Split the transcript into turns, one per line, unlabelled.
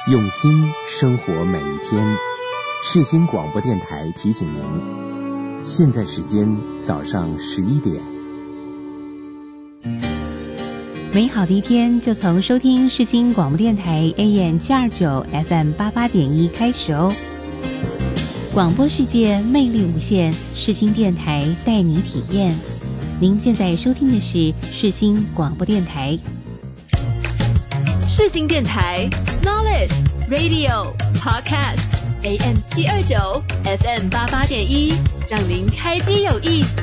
用心生活每一天。世新广播电台提醒您，现在时间早上11点。
美好的一天就从收听世新广播电台 AM729 FM88.1 开始哦。广播世界魅力无限，世新电台带你体验。您现在收听的是世新广播电台。
世新电台 Knowledge Radio Podcast AM729 FM88.1，让您开机有益。